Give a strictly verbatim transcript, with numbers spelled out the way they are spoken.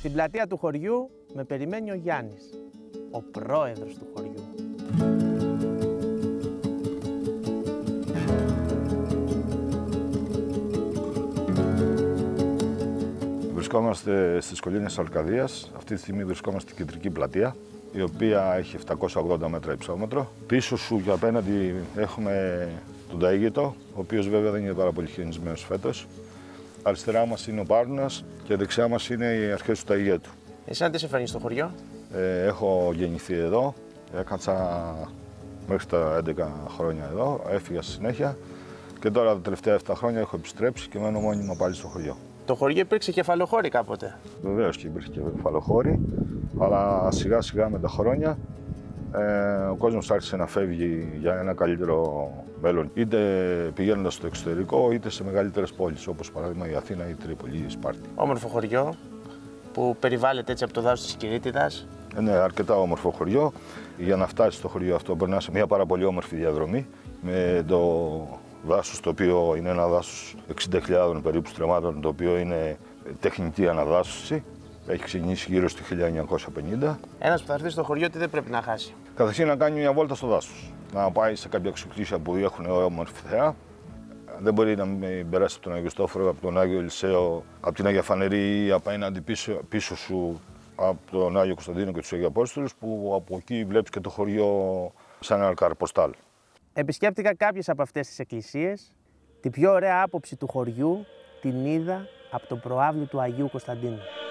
Στην πλατεία του χωριού με περιμένει ο Γιάννης, ο πρόεδρος του χωριού. Βρισκόμαστε στις κολλήνες Αρκαδίας. Αυτή τη στιγμή βρισκόμαστε στην κεντρική πλατεία, η οποία έχει επτακόσια ογδόντα μέτρα υψόμετρο. Πίσω σου και απέναντι έχουμε τον Ταΐγητο, ο οποίος βέβαια δεν είναι πάρα πολύ χιονισμένος φέτος. Αριστερά μας είναι ο Πάρνας και δεξιά μας είναι οι αρχές του Ταΐγετου. Εσένα τι σε φέρνει στο χωριό? Ε, έχω γεννηθεί εδώ, έκατσα μέχρι τα έντεκα χρόνια εδώ, έφυγα στη συνέχεια και τώρα τα τελευταία επτά χρόνια έχω επιστρέψει και μένω μόνιμα πάλι στο χωριό. Το χωριό υπήρξε κεφαλοχώρη κάποτε. Βεβαίως και υπήρχε κεφαλοχώρη, αλλά σιγά σιγά με τα χρόνια ε, ο κόσμος άρχισε να φεύγει για ένα καλύτερο μέλλον, είτε πηγαίνοντας στο εξωτερικό είτε σε μεγαλύτερες πόλεις, όπως παράδειγμα η Αθήνα ή η Τρίπολη ή η Σπάρτη. Όμορφο χωριό που περιβάλλεται έτσι από το δάσος της Κυρίτιδας. Ε, ναι, αρκετά όμορφο χωριό. Για να φτάσει στο χωριό αυτό περνά σε μια πάρα πολύ όμορφη διαδρομή με το δάσος, το οποίο είναι ένα δάσος εξήντα χιλιάδων περίπου στρεμμάτων, το οποίο είναι τεχνητή αναδάσωση. Έχει ξεκινήσει γύρω στο χίλια εννιακόσια πενήντα. Ένας που θα έρθει στο χωριό τι δεν πρέπει να χάσει? Καταρχήν να κάνει μια βόλτα στο δάσος. Να πάει σε κάποια ξυκλήσια που έχουν όμορφη θέα. Δεν μπορεί να μην περάσει από τον Άγιο Στόφορο, από τον Άγιο Ελισαίο, από την Αγία Φανερή ή απέναντι πίσω, πίσω σου από τον Άγιο Κωνσταντίνο και τους Αγίου Απόστολους, που από εκεί βλέπεις και το χωριό σαν ένα καρποστάλ. Επισκέπτηκα κάποιες από αυτές τις εκκλησίες. Την πιο ωραία άποψη του χωριού την είδα από τον προάβλη του Αγίου Κωνσταντίνου.